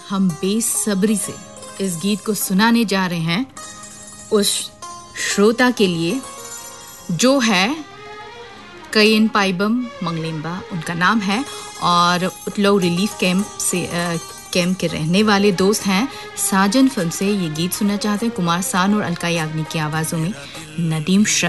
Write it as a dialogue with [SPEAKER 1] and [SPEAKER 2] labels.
[SPEAKER 1] हम बेसब्री से इस गीत को सुनाने जा रहे हैं उस श्रोता के लिए जो है कयन पाइबम मंगलेम्बा उनका नाम है और उतलौ रिलीफ कैंप के रहने वाले दोस्त हैं। साजन फिल्म से ये गीत सुनना चाहते हैं। कुमार सानू और अलका याग्निक की आवाज़ों में नदीम